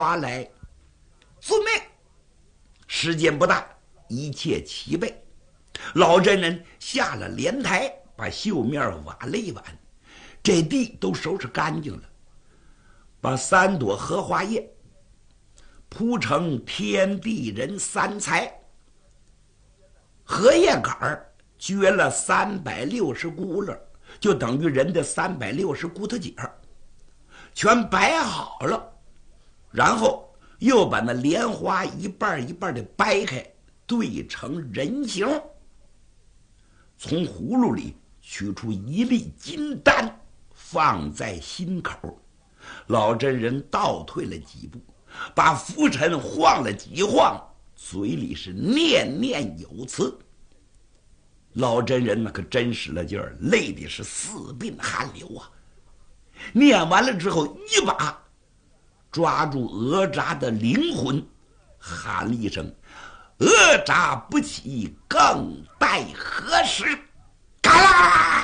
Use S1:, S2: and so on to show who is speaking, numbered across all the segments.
S1: 花来，遵命。时间不大，一切齐备。老真人下了莲台，把绣面挽了一挽，这地都收拾干净了，把3朵荷花叶铺成天地人三才，荷叶杆撅了360轱辘，就等于人的360骨头节，全摆好了。然后又把那莲花一半一半的掰开，对成人形，从葫芦里取出1粒金丹，放在心口。老真人倒退了几步，把拂尘晃了几晃，嘴里是念念有词。老真人那可真使了劲儿，累的是4鬓汗流啊！念完了之后，一把抓住哪吒的灵魂，喊了一声：“哪吒不起，更待何时？”嘎啦！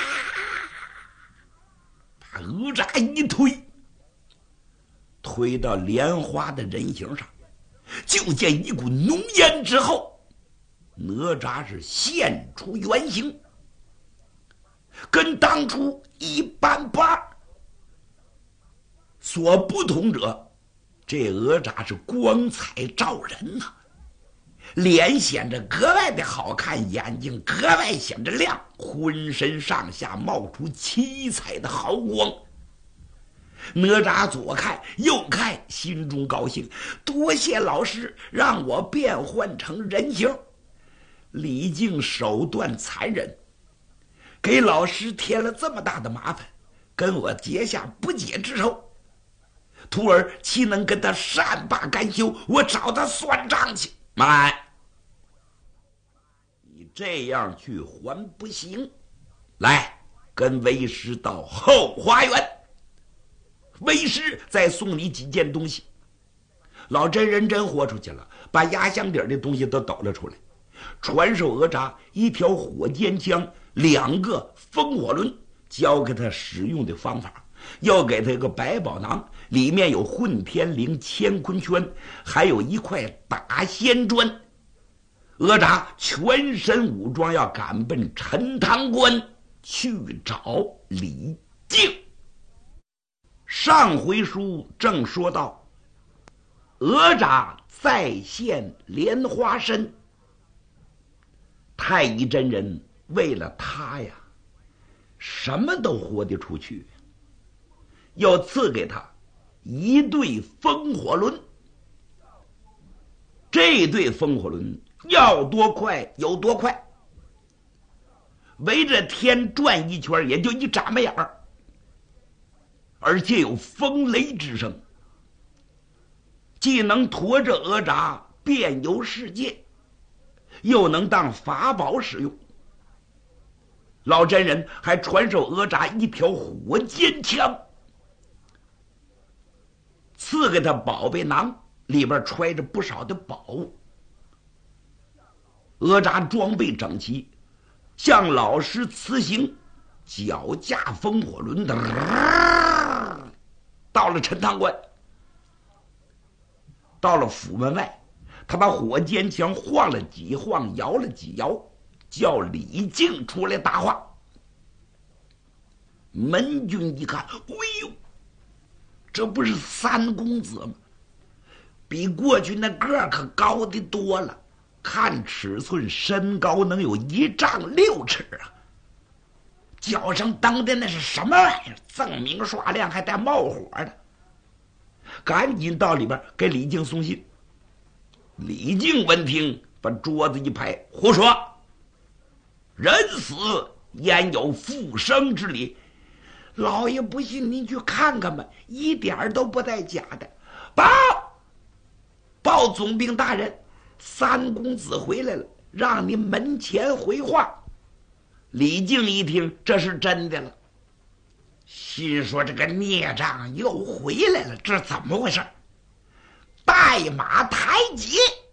S1: 把哪吒一推到莲花的人形上，就见一股浓烟之后，哪吒是现出原形，跟当初一般般。所不同者，这哪吒是光彩照人呐，脸显着格外的好看，眼睛格外显着亮，浑身上下冒出七彩的毫光。哪吒左看右看，心中高兴，多谢老师让我变换成人形。李靖手段残忍，给老师添了这么大的麻烦，跟我结下不解之仇。徒儿岂能跟他善罢甘休？我找他算账去。慢，你这样去还不行。来，跟为师到后花园，为师再送你几件东西。老真人真豁出去了，把压箱底的东西都抖了出来，传授哪吒一条火尖枪，2个风火轮，教给他使用的方法，要给他一个百宝囊，里面有混天绫、乾坤圈，还有一块打仙砖。哪吒全身武装，要赶奔陈塘关去找李靖。上回书正说到，哪吒再现莲花身，太乙真人为了他呀，什么都豁得出去，要赐给他一对风火轮。这对风火轮要多快有多快，围着天转一圈也就一眨巴眼儿，而且有风雷之声，既能驮着哪吒遍游世界，又能当法宝使用。老真人还传授哪吒一条火尖枪，赐给他宝贝囊，里边揣着不少的宝物。哪吒装备整齐，向老师辞行，脚驾风火轮的，到了陈塘关。到了府门外，他把火尖枪晃了几晃，摇了几摇，叫李靖出来答话。门军一看，哎呦，这不是3公子吗？比过去那个可高的多了，看尺寸身高能有1丈6尺啊！脚上蹬的那是什么玩意儿？锃明刷亮，还带冒火的。赶紧到里边给李靖送信。李靖闻听，把桌子一拍，胡说！人死焉有复生之理？老爷不信，您去看看吧，一点都不带假的。报总兵大人，3公子回来了，让您门前回话。李靖一听，这是真的了，心说这个孽障又回来了，这怎么回事？带马抬戟。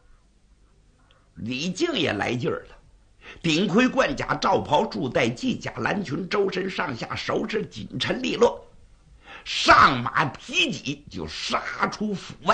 S1: 李靖也来劲儿了，顶盔贯甲，罩袍束带，系甲蓝裙，周身上下收拾紧沉利落， 上马提戟就杀出府外。